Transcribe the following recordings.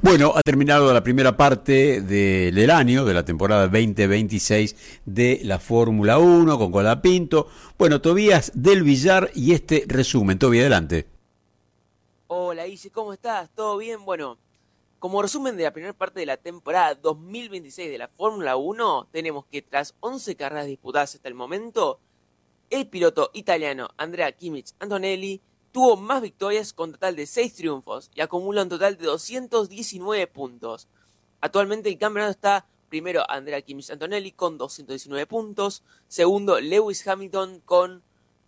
Bueno, ha terminado la primera parte del año, de la temporada 2026 de la Fórmula 1 con Colapinto. Bueno, Tobías del Villar y este resumen. Toby, adelante. Hola Ise, ¿cómo estás? ¿Todo bien? Bueno, como resumen de la primera parte de la temporada 2026 de la Fórmula 1, tenemos que tras 11 carreras disputadas hasta el momento, el piloto italiano Andrea Kimmich Antonelli tuvo más victorias con total de 6 triunfos y acumula un total de 219 puntos. Actualmente el campeonato está primero Andrea Kimmich Antonelli con 219 puntos, segundo Lewis Hamilton con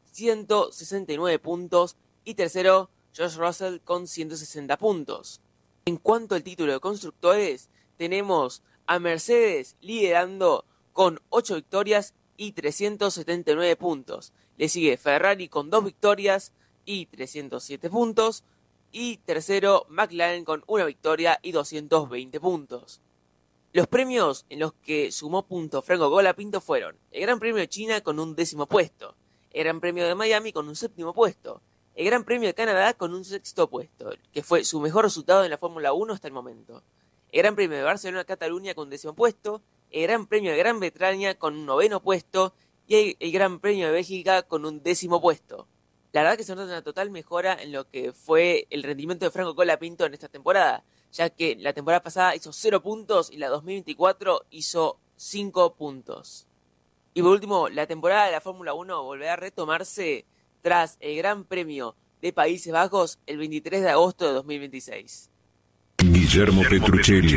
169 puntos y tercero George Russell con 160 puntos. En cuanto al título de constructores, tenemos a Mercedes liderando con 8 victorias y 379 puntos. Le sigue Ferrari con 2 victorias y 307 puntos. Y tercero, McLaren con 1 victoria y 220 puntos. Los premios en los que sumó puntos Franco Colapinto fueron el Gran Premio de China con un 10º puesto, el Gran Premio de Miami con un 7º puesto, el Gran Premio de Canadá con un 6º puesto, que fue su mejor resultado en la Fórmula 1 hasta el momento, el Gran Premio de Barcelona-Cataluña con un 10º puesto, el Gran Premio de Gran Bretaña con un 9º puesto y el Gran Premio de Bélgica con un 10º puesto. La verdad que se nota una total mejora en lo que fue el rendimiento de Franco Colapinto en esta temporada, ya que la temporada pasada hizo 0 puntos y la 2024 hizo 5 puntos. Y por último, la temporada de la Fórmula 1 volverá a retomarse tras el Gran Premio de Países Bajos el 23 de agosto de 2026. Guillermo Petruccelli,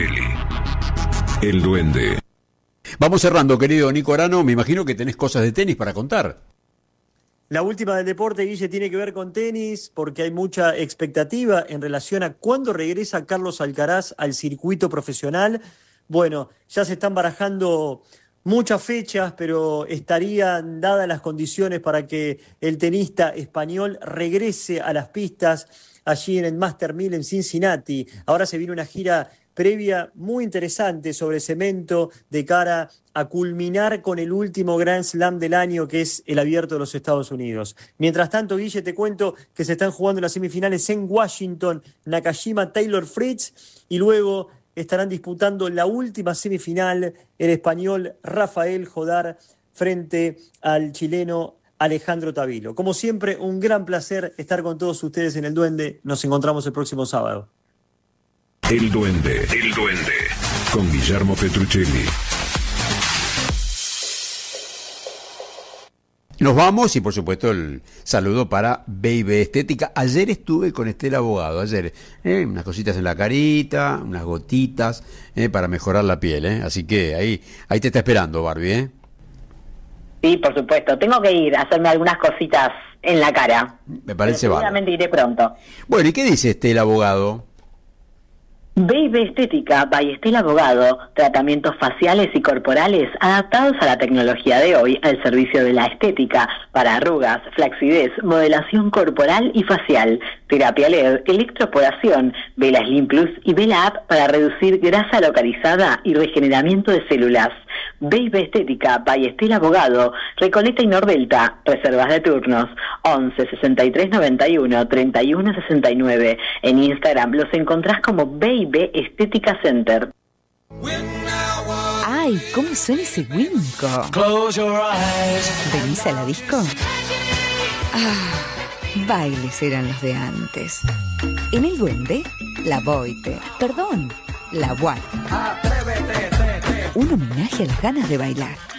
el Duende. Vamos cerrando, querido Nico Arano. Me imagino que tenés cosas de tenis para contar. La última del deporte, Guille, tiene que ver con tenis, porque hay mucha expectativa en relación a cuándo regresa Carlos Alcaraz al circuito profesional. Bueno, ya se están barajando muchas fechas, pero estarían dadas las condiciones para que el tenista español regrese a las pistas allí en el Master 1000 en Cincinnati. Ahora se viene una gira previa muy interesante sobre cemento de cara a culminar con el último Grand Slam del año, que es el Abierto de los Estados Unidos. Mientras tanto, Guille, te cuento que se están jugando las semifinales en Washington, Nakajima, Taylor Fritz, y luego estarán disputando la última semifinal el español Rafael Jodar frente al chileno Alejandro Tavilo. Como siempre, un gran placer estar con todos ustedes en El Duende. Nos encontramos el próximo sábado. El Duende, con Guillermo Petruccelli. Nos vamos y por supuesto el saludo para Baby Estética. Ayer estuve con Estela Abogado, unas cositas en la carita, unas gotitas para mejorar la piel, así que ahí te está esperando, Barbie. Sí, por supuesto, tengo que ir a hacerme algunas cositas en la cara. Me parece bárbaro. Seguramente iré pronto. Bueno, ¿y qué dice Estela Abogado? Baby Estética by Estela Abogado, tratamientos faciales y corporales adaptados a la tecnología de hoy al servicio de la estética, para arrugas, flacidez, modelación corporal y facial, terapia LED, electroporación, Vela Slim Plus y Vela App para reducir grasa localizada y regeneramiento de células. Baby Estética by Estela Abogado, Recoleta y Nordelta, reservas de turnos, 11 63 91 31 69. En Instagram los encontrás como Baby Estética Center. ¡Ay! ¿Cómo suena ese Winco? ¿Venís a la disco? Bailes eran los de antes. En El Duende, la Boite. Perdón, la White. Un homenaje a las ganas de bailar.